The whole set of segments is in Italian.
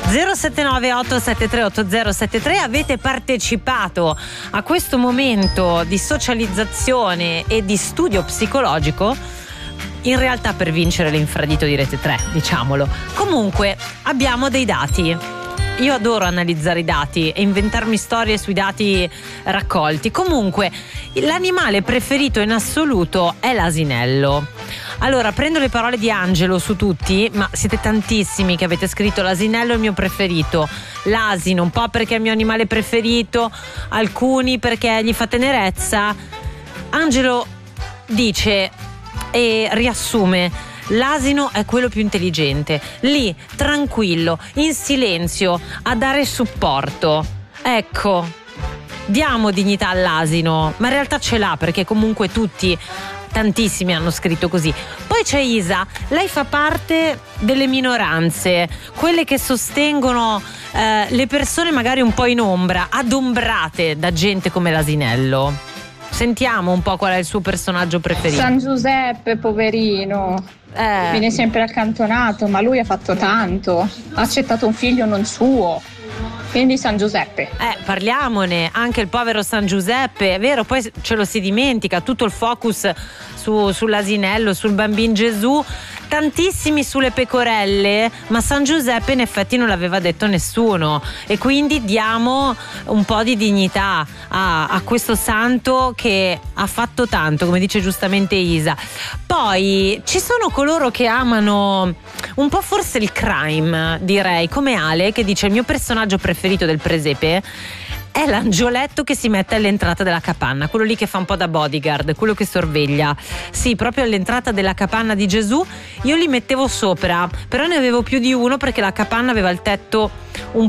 079 873 8073. Avete partecipato a questo momento di socializzazione e di studio psicologico, in realtà per vincere l'infradito di Rete 3, diciamolo. Comunque abbiamo dei dati. Io adoro analizzare i dati e inventarmi storie sui dati raccolti. Comunque, l'animale preferito in assoluto è l'asinello. Allora, prendo le parole di Angelo su tutti, ma siete tantissimi che avete scritto l'asinello è il mio preferito. L'asino, un po' perché è il mio animale preferito, alcuni perché gli fa tenerezza. Angelo dice e riassume: l'asino è quello più intelligente, lì, tranquillo, in silenzio, a dare supporto. Ecco, diamo dignità all'asino, ma in realtà ce l'ha, perché comunque tantissimi hanno scritto così. Poi c'è Isa, lei fa parte delle minoranze, quelle che sostengono le persone magari un po' in ombra, adombrate da gente come l'asinello. Sentiamo un po' qual è il suo personaggio preferito. San Giuseppe, poverino, viene sempre accantonato, ma lui ha fatto tanto, ha accettato un figlio non suo, quindi San Giuseppe. Parliamone, anche il povero San Giuseppe, è vero, poi ce lo si dimentica, tutto il focus sull'asinello, sul bambino Gesù, tantissimi sulle pecorelle, ma San Giuseppe in effetti non l'aveva detto nessuno, e quindi diamo un po' di dignità a questo santo che ha fatto tanto, come dice giustamente Isa. Poi ci sono coloro che amano un po' forse il crime, direi, come Ale, che dice: il mio personaggio preferito del presepe è l'angioletto che si mette all'entrata della capanna, quello lì che fa un po' da bodyguard, quello che sorveglia. Sì, proprio all'entrata della capanna di Gesù io li mettevo sopra, però ne avevo più di uno perché la capanna aveva il tetto un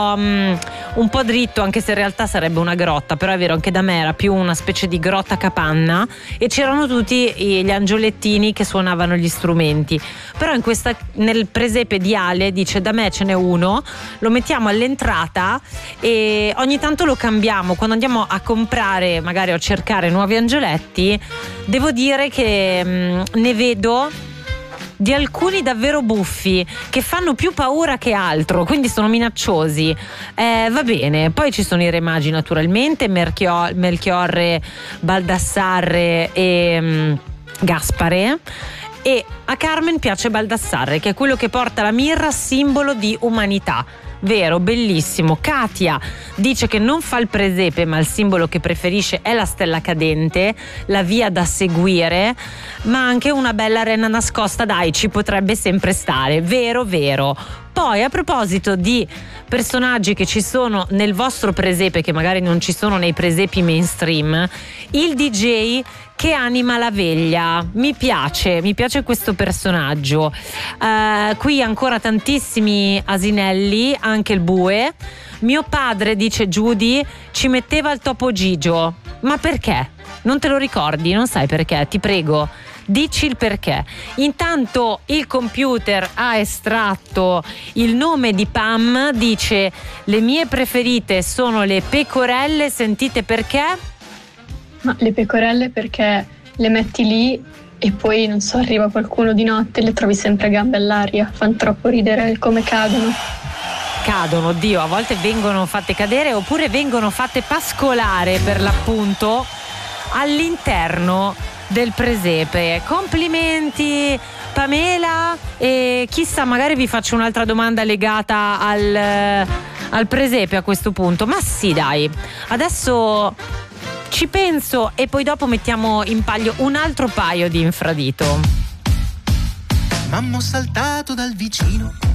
po' dritto, anche se in realtà sarebbe una grotta, però è vero, anche da me era più una specie di grotta capanna, e c'erano tutti gli angiolettini che suonavano gli strumenti. Però nel presepe di Ale dice: da me ce n'è uno, lo mettiamo all'entrata e ogni tanto lo cambiamo quando andiamo a comprare magari o a cercare nuovi angioletti. Devo dire che ne vedo di alcuni davvero buffi che fanno più paura che altro, quindi sono minacciosi. Va bene, poi ci sono i re magi naturalmente, Melchiorre, Baldassarre e Gaspare. E a Carmen piace Baldassarre, che è quello che porta la mirra, simbolo di umanità. Vero, bellissimo. Katia dice che non fa il presepe, ma il simbolo che preferisce è la stella cadente, la via da seguire, ma anche una bella rena nascosta, dai, ci potrebbe sempre stare. Vero, vero. Poi, a proposito di personaggi che ci sono nel vostro presepe, che magari non ci sono nei presepi mainstream, il DJ che anima la veglia, mi piace questo personaggio. Qui ancora tantissimi asinelli, anche il bue. Mio padre, dice Judy, ci metteva il Topo Gigio. Ma perché? Non te lo ricordi? Non sai perché? Ti prego, dici il perché. Intanto il computer ha estratto il nome di Pam, dice: le mie preferite sono le pecorelle, sentite perché? Ma le pecorelle perché le metti lì e poi, non so, arriva qualcuno di notte e le trovi sempre a gambe all'aria, fanno troppo ridere come cadono. Cadono, Dio, a volte vengono fatte cadere oppure vengono fatte pascolare, per l'appunto, all'interno del presepe. Complimenti Pamela, e chissà, magari vi faccio un'altra domanda legata al presepe a questo punto. Ma sì, dai, adesso ci penso e poi dopo mettiamo in palio un altro paio di infradito. Mamma, ho saltato dal vicino